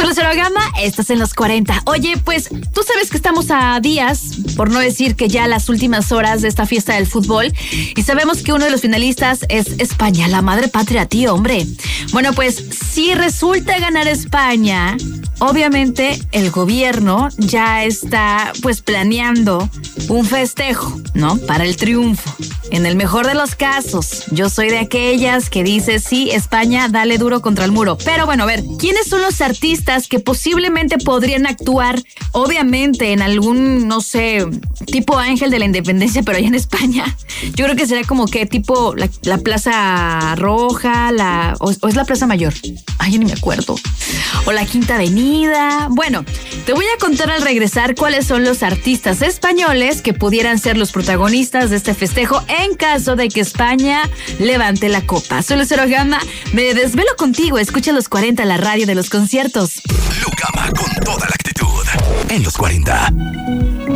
Soy Lucero Gama, estás en los 40. Oye, pues tú sabes que estamos a días, por no decir que ya las últimas horas de esta fiesta del fútbol, y sabemos que uno de los finalistas es España, la madre patria, tío, hombre. Bueno, pues si resulta ganar España, obviamente el gobierno ya está pues planeando un festejo, ¿no? Para el triunfo. En el mejor de los casos, yo soy de aquellas que dice, sí, España, dale duro contra el muro. Pero bueno, a ver, ¿quiénes son los artistas que posiblemente podrían actuar, obviamente, en algún, no sé, tipo Ángel de la Independencia, pero allá en España? Yo creo que sería como que tipo la Plaza Roja, o es la Plaza Mayor. Ay, ni me acuerdo. O la Quinta Avenida. Bueno, te voy a contar al regresar cuáles son los artistas españoles que pudieran ser los protagonistas de este festejo en caso de que España levante la copa. Soy Lucero Gama, me desvelo contigo. Escucha los 40, la radio de los conciertos. Lu Gama con toda la actitud en los 40.